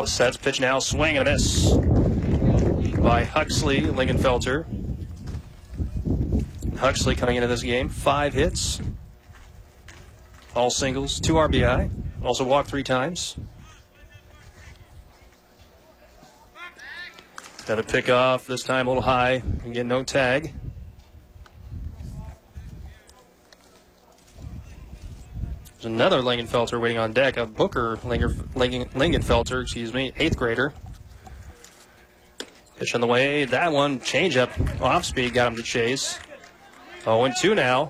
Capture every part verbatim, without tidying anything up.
Oh, sets pitch now, swing and a miss by Huxley Lingenfelter. Huxley coming into this game, five hits, all singles, two R B I, also walked three times. Got a pick off, this time a little high, again no tag. There's another Lingenfelter waiting on deck, a Booker Linger, Lingen, Lingenfelter, excuse me, eighth grader. Pitch on the way, that one, change up, off speed, got him to chase. oh and two now.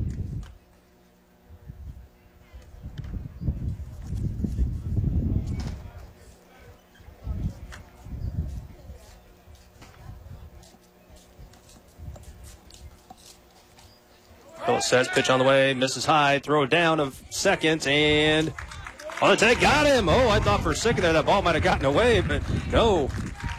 Phillips says pitch on the way, misses high, throw it down of second, and on the tag, got him. Oh, I thought for a second there that ball might have gotten away, but no.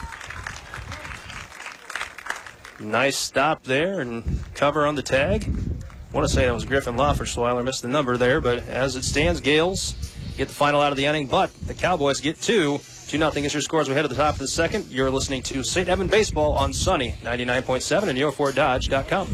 Nice stop there and cover on the tag. I want to say that was Griffin Loffersweiler, missed the number there, but as it stands, Gales get the final out of the inning, but the Cowboys get two. two nothing is your score as we head to the top of the second. You're listening to Saint Edmund Baseball on Sunny ninety-nine point seven and neo four dodge dot com.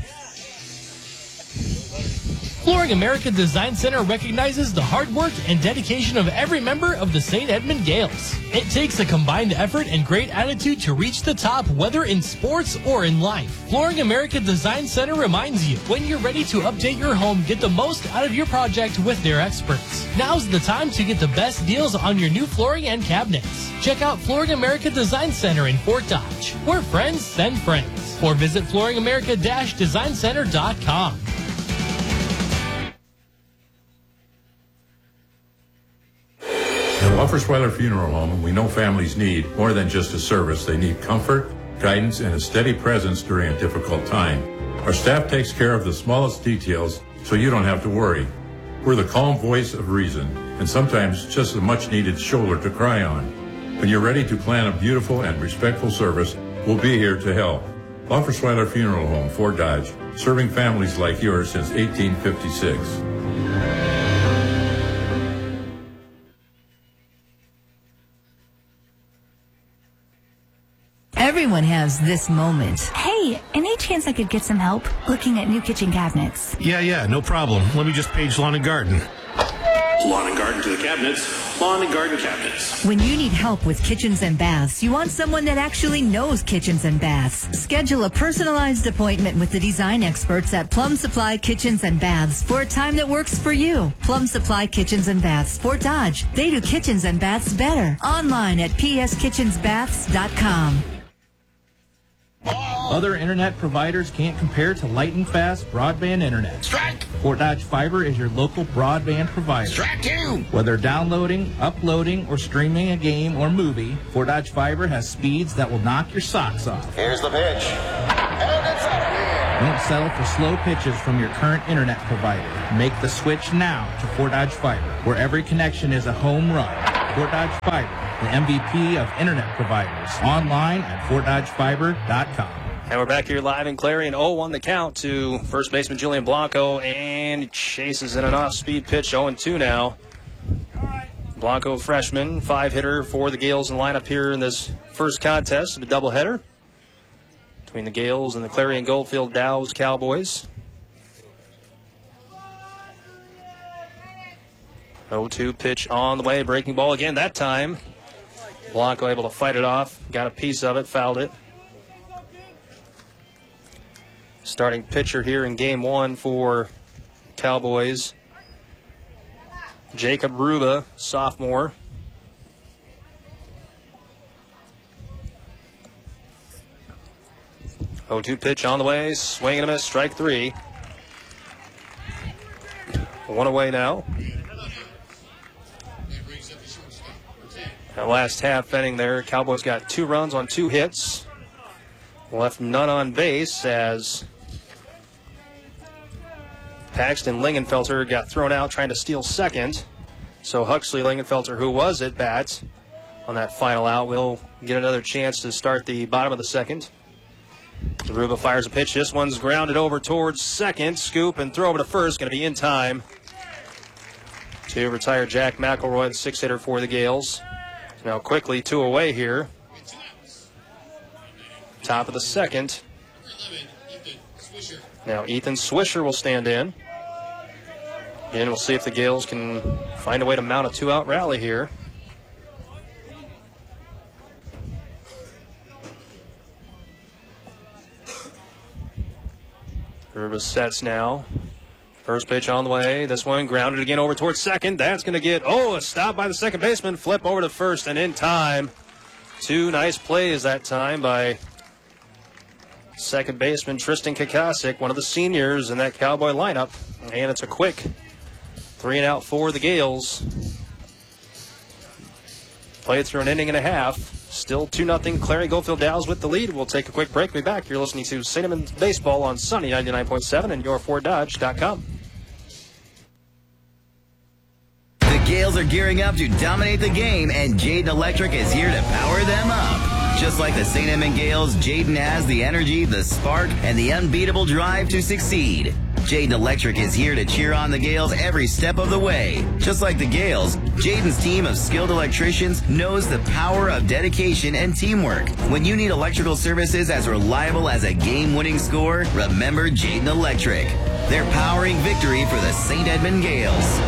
Flooring America Design Center recognizes the hard work and dedication of every member of the Saint Edmund Gales. It takes a combined effort and great attitude to reach the top, whether in sports or in life. Flooring America Design Center reminds you, when you're ready to update your home, get the most out of your project with their experts. Now's the time to get the best deals on your new flooring and cabinets. Check out Flooring America Design Center in Fort Dodge, where friends send friends. Or visit flooring america dash design center dot com. At Loffersweiler Funeral Home, we know families need more than just a service. They need comfort, guidance, and a steady presence during a difficult time. Our staff takes care of the smallest details so you don't have to worry. We're the calm voice of reason, and sometimes just a much-needed shoulder to cry on. When you're ready to plan a beautiful and respectful service, we'll be here to help. Loffersweiler Funeral Home, Fort Dodge, serving families like yours since eighteen fifty-six. Everyone has this moment. Hey, any chance I could get some help looking at new kitchen cabinets? Yeah, yeah, no problem. Let me just page Lawn and Garden. Lawn and Garden to the cabinets. Lawn and Garden cabinets. When you need help with kitchens and baths, you want someone that actually knows kitchens and baths. Schedule a personalized appointment with the design experts at Plum Supply Kitchens and Baths for a time that works for you. Plum Supply Kitchens and Baths, Fort Dodge. They do kitchens and baths better. Online at p s kitchens baths dot com. Other internet providers can't compare to lightning fast broadband internet. Strike! Fort Dodge Fiber is your local broadband provider. Strike two! Whether downloading, uploading, or streaming a game or movie, Fort Dodge Fiber has speeds that will knock your socks off. Here's the pitch. And it's out of here! Don't settle for slow pitches from your current internet provider. Make the switch now to Fort Dodge Fiber, where every connection is a home run. Fort Dodge Fiber, the M V P of internet providers. Online at fort dodge fiber dot com. And we're back here live in Clarion. oh one the count to first baseman Julian Blanco, and he chases in an off-speed pitch. oh and two now. Blanco, freshman, five-hitter for the Gales in lineup here in this first contest, a doubleheader between the Gales and the Clarion Goldfield Dows Cowboys. oh two pitch on the way, breaking ball again that time. Blanco able to fight it off, got a piece of it, fouled it. Starting pitcher here in game one for Cowboys, Jacob Ruba, sophomore. oh two pitch on the way, swing and a miss, strike three. One away now. That last half inning there, Cowboys got two runs on two hits. Left none on base as Paxton Lingenfelter got thrown out trying to steal second. So Huxley Lingenfelter, who was at bat on that final out, will get another chance to start the bottom of the second. Ruba fires a pitch. This one's grounded over towards second. Scoop and throw over to first. Going to be in time to retire Jack McElroy, the six-hitter for the Gales. Now quickly, two away here. Top of the second. Now Ethan Swisher will stand in. And we'll see if the Gales can find a way to mount a two-out rally here. Urbas sets now. First pitch on the way. This one grounded again over towards second. That's going to get, oh, a stop by the second baseman. Flip over to first and in time. Two nice plays that time by second baseman Tristan Kakasik, one of the seniors in that Cowboy lineup. And it's a quick three and out for the Gales. Played through an inning and a half. Still two nothing. Clary Goldfield Dow's with the lead. We'll take a quick break. We'll be back. You're listening to Saint Edmunds Baseball on Sunny ninety-nine point seven and your ford dodge dot com. The Gales are gearing up to dominate the game, and Jayden Electric is here to power them up. Just like the Saint Edmund Gales, Jayden has the energy, the spark, and the unbeatable drive to succeed. Jayden Electric is here to cheer on the Gales every step of the way. Just like the Gales, Jayden's team of skilled electricians knows the power of dedication and teamwork. When you need electrical services as reliable as a game-winning score, remember Jayden Electric. They're powering victory for the Saint Edmund Gales.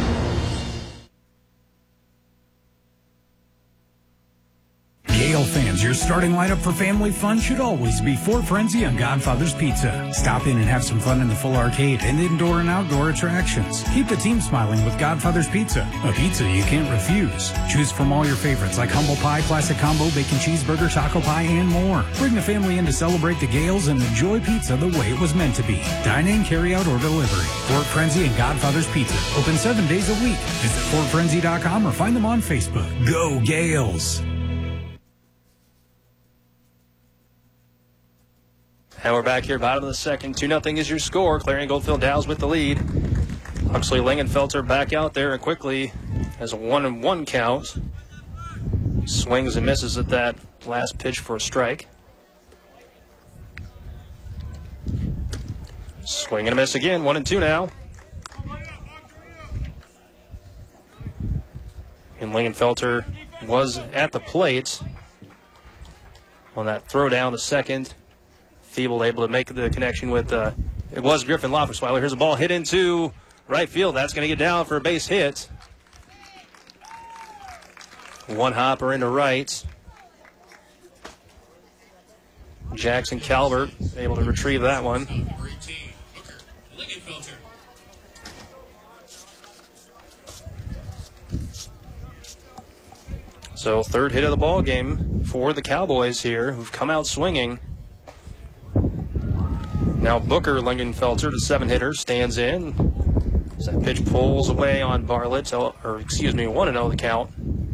Gale fans, your starting lineup for family fun should always be Fort Frenzy on Godfather's Pizza. Stop in and have some fun in the full arcade and indoor and outdoor attractions. Keep the team smiling with Godfather's Pizza, a pizza you can't refuse. Choose from all your favorites like humble pie, classic combo, bacon cheeseburger, taco pie, and more. Bring the family in to celebrate the Gales and enjoy pizza the way it was meant to be. Dine in, carry out, or delivery. Fort Frenzy and Godfather's Pizza. Open seven days a week. Visit fort frenzy dot com or find them on Facebook. Go Gales! And we're back here, bottom of the second. two nothing is your score. Clarion Goldfield Dow's with the lead. Huxley Lingenfelter back out there and quickly has a one and one count. Swings and misses at that last pitch for a strike. Swing and a miss again, one and two now. And Lingenfelter was at the plate on that throw down to second. Feeble able to make the connection with, uh, it was Griffin Loffersweiler. Here's a ball hit into right field. That's going to get down for a base hit. One hopper into right. Jackson Calvert able to retrieve that one. So third hit of the ball game for the Cowboys here, who've come out swinging. Now Booker Lingenfelter, the seven hitter, stands in. As that pitch pulls away on Bartlett, or excuse me, one and oh the count.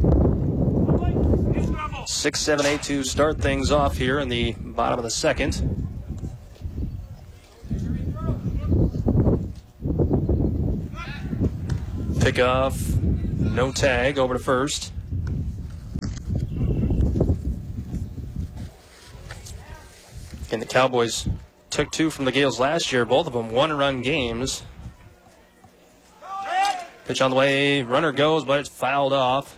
six seven eight to start things off here in the bottom of the second. Pickoff, no tag, over to first. And the Cowboys took two from the Gales last year, both of them one-run games. Pitch on the way, runner goes, but it's fouled off.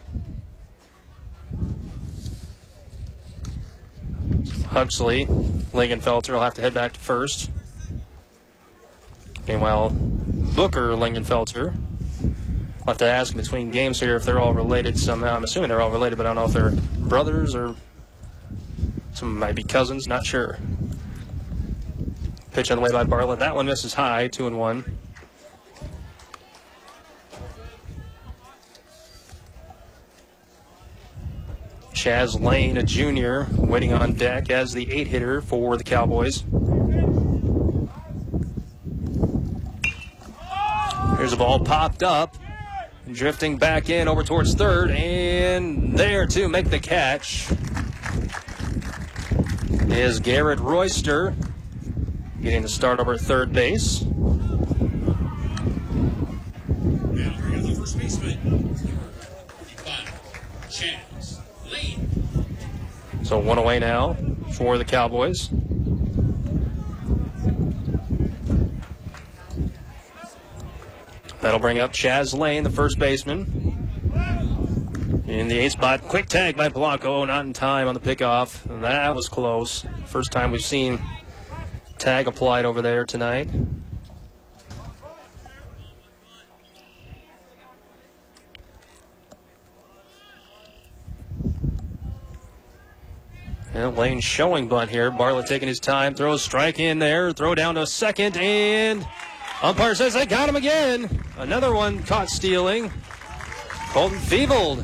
Huxley, Lingenfelter will have to head back to first. Meanwhile, Booker Lingenfelter, I'll have to ask between games here if they're all related somehow. I'm assuming they're all related, but I don't know if they're brothers or some might be cousins, not sure. Pitch on the way by Bartlett. That one misses high, two and one. Chaz Lane, a junior, waiting on deck as the eight hitter for the Cowboys. Here's a ball popped up, drifting back in over towards third, and there to make the catch is Garrett Royster, getting the start over third base. The first baseman, Chaz Lane. So one away now for the Cowboys. That'll bring up Chaz Lane, the first baseman. In the eighth spot, quick tag by Blanco, not in time on the pickoff. That was close. First time we've seen tag applied over there tonight. And Lane showing bunt here. Bartlett taking his time, throws strike in there, throw down to second, and umpire says they got him again. Another one caught stealing. Colton Feevold.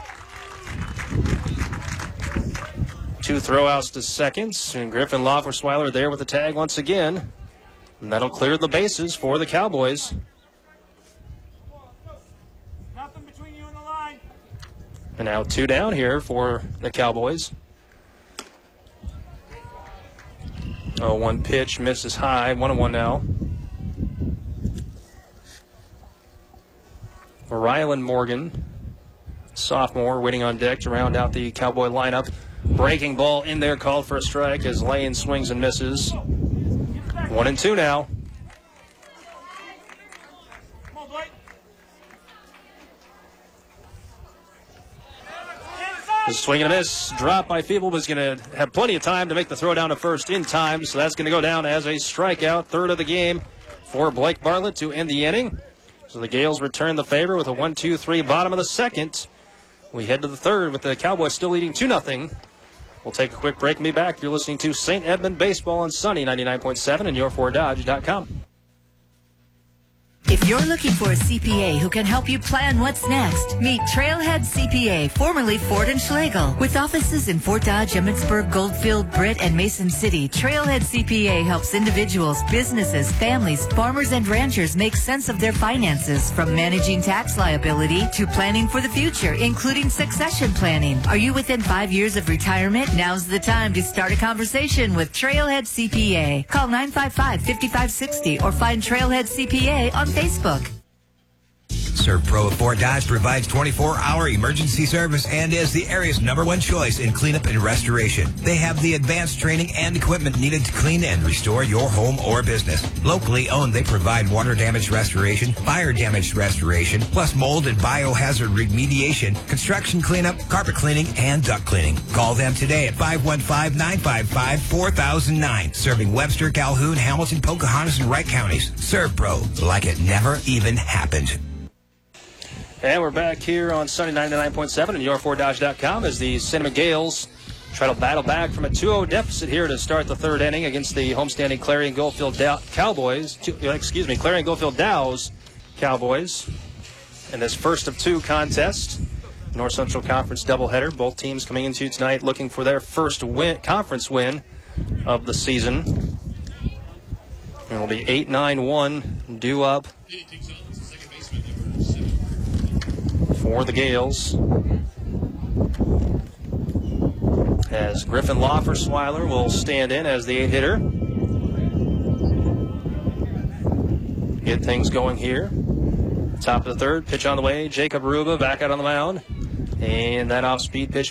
Two throwouts to seconds, and Griffin Loeffler-Swiler there with the tag once again. And that'll clear the bases for the Cowboys. Nothing between you and the line. And now two down here for the Cowboys. Oh, one pitch misses high, one and one now. Rylan Morgan, sophomore, waiting on deck to round out the Cowboy lineup. Breaking ball in there, called for a strike as Lane swings and misses. One and two now. The swing and a miss. Drop by Feeble was going to have plenty of time to make the throw down to first in time, so that's going to go down as a strikeout. Third of the game for Blake Bartlett to end the inning. So the Gales return the favor with a one two three bottom of the second. We head to the third with the Cowboys still leading two nothing. We'll take a quick break and be back. You're listening to Saint Edmund Baseball on Sunny ninety-nine point seven and your ford dodge dot com. If you're looking for a C P A who can help you plan what's next, meet Trailhead C P A, formerly Ford and Schlegel. With offices in Fort Dodge, Emmitsburg, Goldfield, Britt, and Mason City, Trailhead C P A helps individuals, businesses, families, farmers, and ranchers make sense of their finances, from managing tax liability to planning for the future, including succession planning. Are you within five years of retirement? Now's the time to start a conversation with Trailhead C P A. Call nine five five, five five six zero or find Trailhead C P A on Facebook. ServPro of Fort Dodge provides twenty-four hour emergency service and is the area's number one choice in cleanup and restoration. They have the advanced training and equipment needed to clean and restore your home or business. Locally owned, they provide water damage restoration, fire damage restoration, plus mold and biohazard remediation, construction cleanup, carpet cleaning, and duct cleaning. Call them today at five one five, nine five five, four thousand nine, serving Webster, Calhoun, Hamilton, Pocahontas, and Wright counties. ServPro, like it never even happened. And we're back here on Sunny ninety-nine point seven and your ford dodge dot com as the Cinnamon Gales try to battle back from a two oh deficit here to start the third inning against the homestanding Clarion Goldfield Dow- Cowboys. Two, excuse me, Clarion Goldfield Dows Cowboys. In this first of two contests, North Central Conference doubleheader. Both teams coming into tonight looking for their first win, conference win of the season. It'll be eight nine one due up for the Gales, as Griffin Loeffler-Swiler will stand in as the eight hitter. Get things going here. Top of the third, pitch on the way. Jacob Aruba back out on the mound, and that off-speed pitch